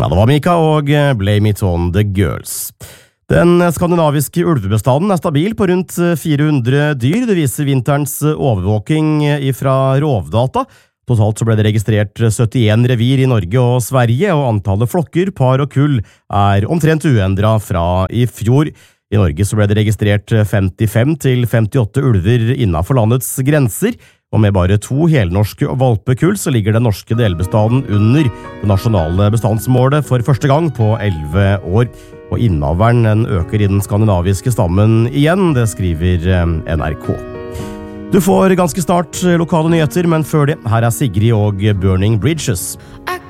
Ja, det var Mika og Blame It On The Girls. Den skandinaviske ulvebestanden stabil på rundt 400 dyr. Det viser vinterens overvåking fra Rovdata. Totalt så ble det registrert 71 revir i Norge og Sverige, og antallet flokker, par og kull omtrent uendret fra i fjor. I Norge så ble det registrert 55 til 58 ulver innenfor landets grenser, og med bare 2 helnorske valpekull så ligger den norske delbestanden under det nasjonale bestandsmålet for første gang på 11 år. Og innavlen øker i den skandinaviske stammen igjen, det skriver NRK. Du får ganske snart lokale nyheter, men før det, her Sigrid og Burning Bridges. I